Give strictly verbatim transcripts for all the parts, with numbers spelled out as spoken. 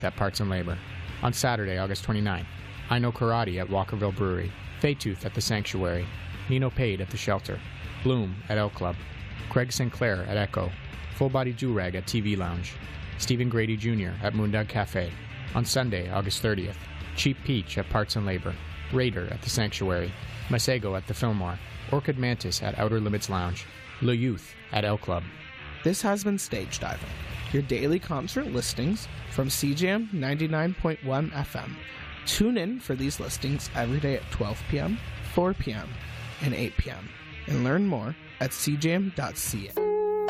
at Parts and Labor. On Saturday, August twenty-ninth, I Know Karate at Walkerville Brewery, Faytooth at the Sanctuary, Nino Pade at the Shelter, Bloom at L Club, Craig Sinclair at Echo, Full Body Durag at T V Lounge, Stephen Grady Junior at Moondog Cafe. On Sunday, August thirtieth, Cheap Peach at Parts and Labor, Raider at the Sanctuary, Masego at the Fillmore, Orchid Mantis at Outer Limits Lounge, Le Youth at L Club. This has been Stage Diving, your daily concert listings from C J M ninety-nine point one F M. Tune in for these listings every day at twelve p.m., four p.m., and eight p.m. and learn more at c j m dot c a.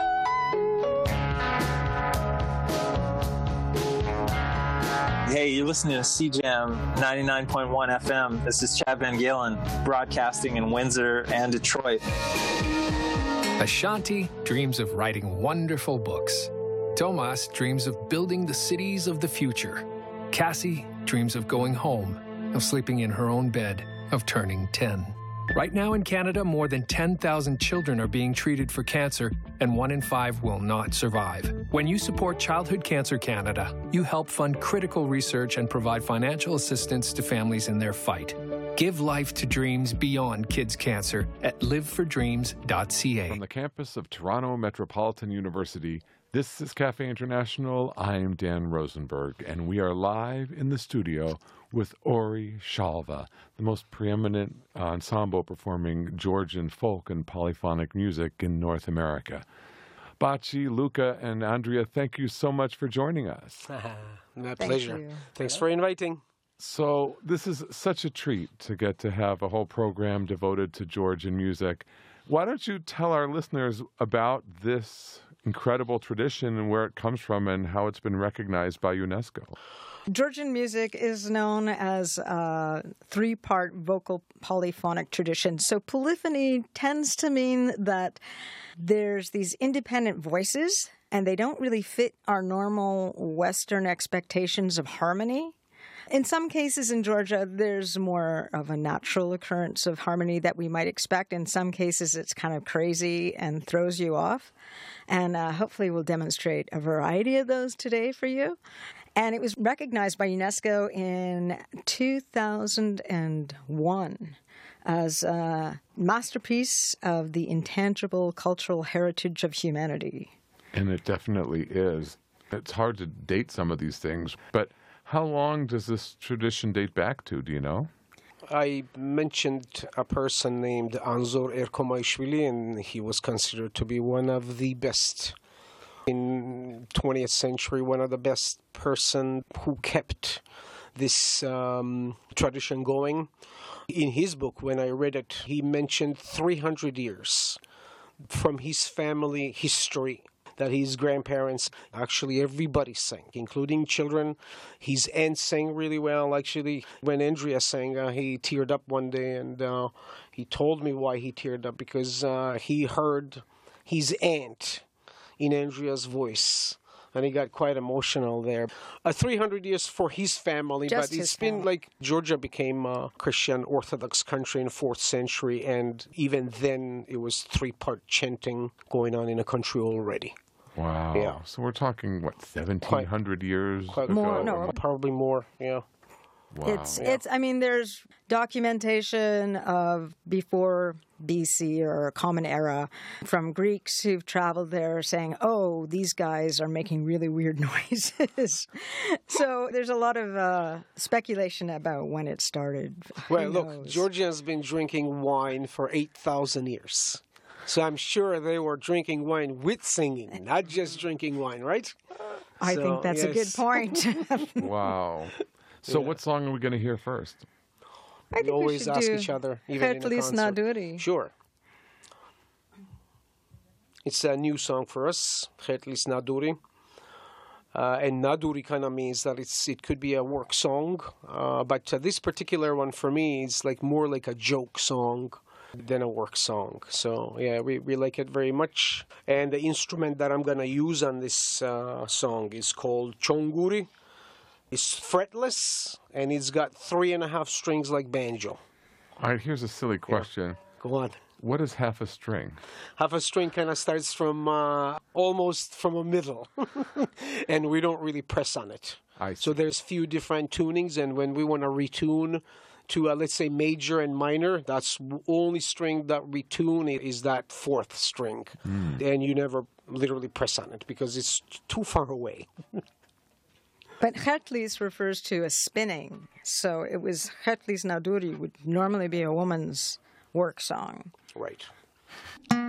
Hey, you're listening to C J M ninety-nine point one F M. This is Chad Van Galen, broadcasting in Windsor and Detroit. Ashanti dreams of writing wonderful books. Tomas dreams of building the cities of the future. Cassie dreams of going home, of sleeping in her own bed, of turning ten. Right now in Canada, more than ten thousand children are being treated for cancer, and one in five will not survive. When you support Childhood Cancer Canada, you help fund critical research and provide financial assistance to families in their fight. Give life to dreams beyond kids' cancer at live for dreams dot c a. From the campus of Toronto Metropolitan University, this is Cafe International. I'm Dan Rosenberg, and we are live in the studio with Ori Shalva, the most preeminent ensemble performing Georgian folk and polyphonic music in North America. Bachi, Luca, and Andrea, thank you so much for joining us. My Thank pleasure. you. Thanks for inviting. So this is such a treat to get to have a whole program devoted to Georgian music. Why don't you tell our listeners about this incredible tradition and where it comes from and how it's been recognized by UNESCO? Georgian music is known as a three-part vocal polyphonic tradition. So polyphony tends to mean that there's these independent voices, and they don't really fit our normal Western expectations of harmony. In some cases in Georgia, there's more of a natural occurrence of harmony that we might expect. In some cases, it's kind of crazy and throws you off. And uh, hopefully we'll demonstrate a variety of those today for you. And it was recognized by UNESCO in two thousand one as a masterpiece of the intangible cultural heritage of humanity. And it definitely is. It's hard to date some of these things, but how long does this tradition date back to, do you know? I mentioned a person named Anzor Erkomaishvili, and he was considered to be one of the best in twentieth century, one of the best person who kept this um, tradition going. In his book, when I read it, he mentioned three hundred years from his family history that his grandparents, actually everybody sang, including children. His aunt sang really well. Actually, when Andrea sang, uh, he teared up one day, and uh, he told me why he teared up, because uh, he heard his aunt in Andrea's voice, and he got quite emotional there. Uh, three hundred years for his family, Just but it's his been family. like Georgia became a Christian Orthodox country in fourth century, and even then it was three-part chanting going on in the country already. Wow. Yeah. So we're talking, what, seventeen hundred years Quite ago? More, no. Probably more, yeah. Wow. It's, it's, I mean, there's documentation of before B C or Common Era from Greeks who've traveled there saying, oh, these guys are making really weird noises. So there's a lot of uh, speculation about when it started. Well, Who look, knows? Georgia has been drinking wine for eight thousand years. So I'm sure they were drinking wine with singing, not just drinking wine, right? I So, think that's a good yes. point. Wow. So Yeah. what song are we going to hear first? I think We always should ask do each other, even in a Hertlis concert. Naduri. Sure. It's a new song for us, Hertlis Naduri. Uh, and Naduri kind of means that it's it could be a work song, uh, but uh, this particular one for me is like more like a joke song than a work song. So yeah, we, we like it very much. And the instrument that I'm gonna use on this uh, song is called chonguri. It's fretless, and it's got three and a half strings like banjo. All right, here's a silly question. Go on. What is half a string? Half a string kind of starts from uh, almost from a middle, and we don't really press on it. I see. So there's few different tunings, and when we want to retune to, uh, let's say, major and minor, that's the only string that we tune is that fourth string. Mm. And you never literally press on it because it's too far away. But Hertlis refers to a spinning. So it was Hertlis Naduri would normally be a woman's work song. Right.